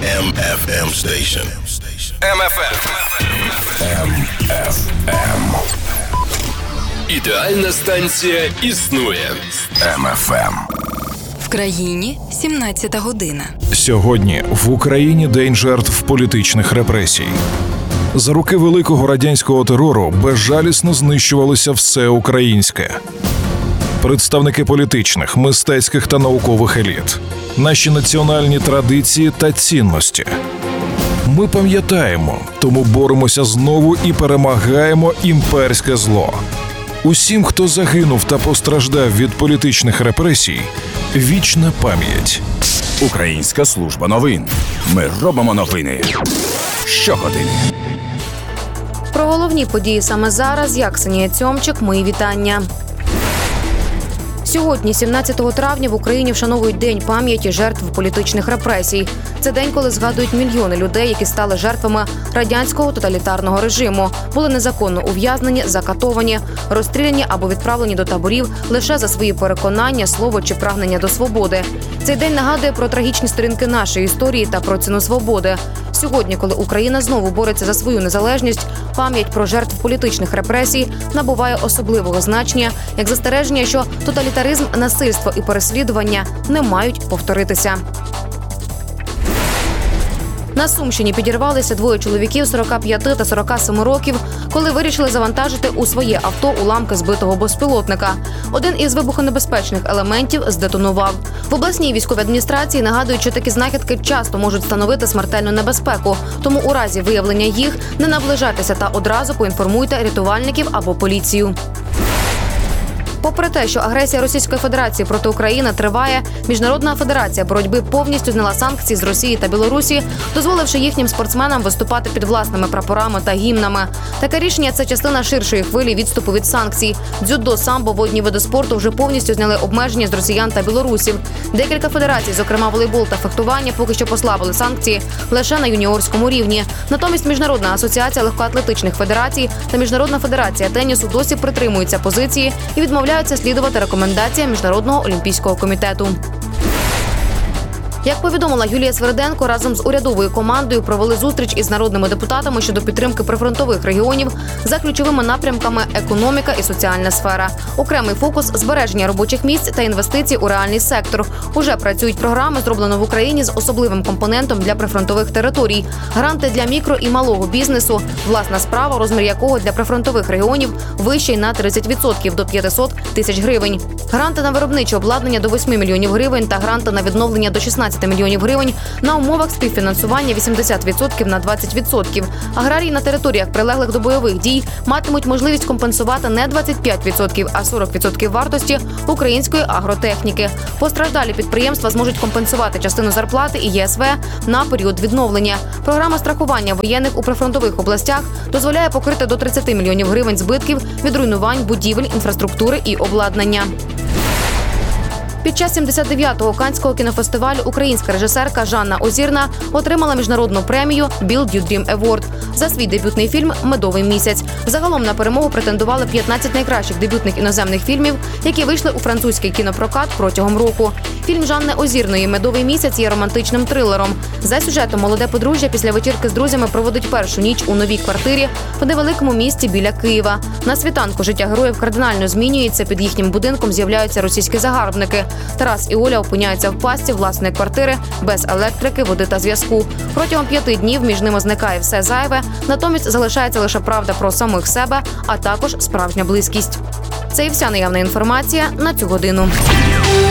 MFM Station. MFM. Ідеальна станція існує. MFM. В країні 17 година. Сьогодні в Україні день жертв політичних репресій. За роки великого радянського терору безжалісно знищувалося все українське. Представники політичних, мистецьких та наукових еліт. Наші національні традиції та цінності. Ми пам'ятаємо, тому боремося знову і перемагаємо імперське зло. Усім, хто загинув та постраждав від політичних репресій, вічна пам'ять. Українська служба новин. Ми робимо новини щогодини. Про головні події саме зараз, я Ксенія Цьомчик, мої вітання. Сьогодні, 17 травня, в Україні вшановують День пам'яті жертв політичних репресій. Це день, коли згадують мільйони людей, які стали жертвами радянського тоталітарного режиму, були незаконно ув'язнені, закатовані, розстріляні або відправлені до таборів лише за свої переконання, слово чи прагнення до свободи. Цей день нагадує про трагічні сторінки нашої історії та про ціну свободи. Сьогодні, коли Україна знову бореться за свою незалежність, пам'ять про жертв політичних репресій набуває особливого значення, як застереження, що тоталітаризм, насильство і переслідування не мають повторитися. На Сумщині підірвалися двоє чоловіків 45 та 47 років, коли вирішили завантажити у своє авто уламки збитого безпілотника. Один із вибухонебезпечних елементів здетонував. В обласній військовій адміністрації нагадують, що такі знахідки часто можуть становити смертельну небезпеку, тому у разі виявлення їх не наближайтеся та одразу поінформуйте рятувальників або поліцію. Попри те, що агресія Російської Федерації проти України триває, Міжнародна федерація боротьби повністю зняла санкції з Росії та Білорусі, дозволивши їхнім спортсменам виступати під власними прапорами та гімнами. Таке рішення – це частина ширшої хвилі відступу від санкцій. Дзюдо, самбо, водні види спорту вже повністю зняли обмеження з росіян та білорусів. Декілька федерацій, зокрема волейбол та фехтування, поки що послабили санкції лише на юніорському рівні. Натомість Міжнародна асоціація легкоатлетичних федерацій та Міжнародна федерація тенісу досі притримуються позиції і відмовляються слідувати рекомендаціям Міжнародного олімпійського комітету. Як повідомила Юлія Свериденко, разом з урядовою командою провели зустріч із народними депутатами щодо підтримки прифронтових регіонів за ключовими напрямками економіка і соціальна сфера. Окремий фокус – збереження робочих місць та інвестицій у реальний сектор. Уже працюють програми, зроблені в Україні з особливим компонентом для прифронтових територій. Гранти для мікро і малого бізнесу, власна справа, розмір якого для прифронтових регіонів вищий на 30% до 500 тисяч гривень. Гранти на виробниче обладнання до 8 мільйонів гривень та гранти на відновлення до 16 мільйонів гривень на умовах співфінансування 80% на 20%. Аграрії на територіях, прилеглих до бойових дій, матимуть можливість компенсувати не 25%, а 40% вартості української агротехніки. Постраждалі підприємства зможуть компенсувати частину зарплати і ЄСВ на період відновлення. Програма страхування воєнних у прифронтових областях дозволяє покрити до 30 мільйонів гривень збитків від руйнувань будівель, інфраструктури і обладнання. Під час 79-го Каннського кінофестивалю українська режисерка Жанна Озірна отримала міжнародну премію «Build Your Dream Award» за свій дебютний фільм «Медовий місяць». Загалом на перемогу претендували 15 найкращих дебютних іноземних фільмів, які вийшли у французький кінопрокат протягом року. Фільм Жанни Озірної «Медовий місяць» є романтичним трилером. За сюжетом молоде подружжя після вечірки з друзями проводить першу ніч у новій квартирі в невеликому місті біля Києва. На світанку життя героїв кардинально змінюється, під їхнім будинком з'являються російські загарбники. Тарас і Оля опиняються в пастці власної квартири без електрики, води та зв'язку. Протягом 5 днів між ними зникає все зайве, натомість залишається лише правда про самих себе, а також справжня близькість. Це і вся наявна інформація на цю годину.